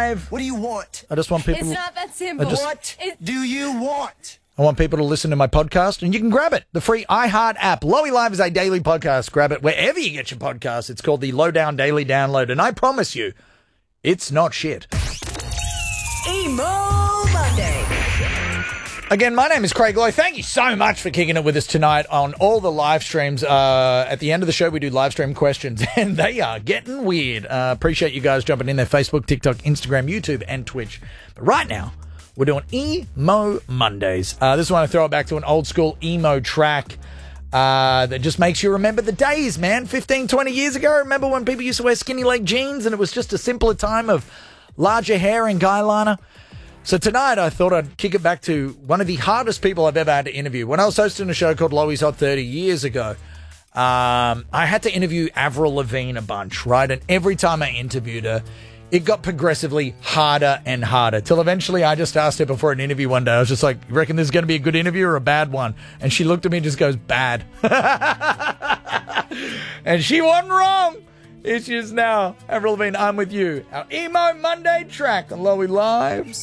Live. What do you want? I just want people... It's not that simple. What do you want? I want people to listen to my podcast, and you can grab it. The free iHeart app. Lowy Live is a daily podcast. Grab it wherever you get your podcasts. It's called the Lowdown Daily Download, and I promise you, it's not shit. Emo Monday. Again, my name is Craig Lowe. Thank you so much for kicking it with us tonight on all the live streams. At the end of the show, we do live stream questions, and they are getting weird. Appreciate you guys jumping in there. Facebook, TikTok, Instagram, YouTube, and Twitch. But right now, we're doing Emo Mondays. This one I throw it back to an old school emo track that just makes you remember the days, man. 15, 20 years ago, remember when people used to wear skinny leg jeans and it was just a simpler time of larger hair and guy liner? So tonight I thought I'd kick it back to one of the hardest people I've ever had to interview. When I was hosting a show called Lowy's Hot 30 years ago, I had to interview Avril Lavigne a bunch, right? And every time I interviewed her, it got progressively harder and harder till eventually I just asked her before an interview one day. I was just like, you reckon this is going to be a good interview or a bad one? And she looked at me and just goes, bad. And she wasn't wrong. Here she is now. Avril Lavigne, I'm with you. Our Emo Monday track on Lowy Live.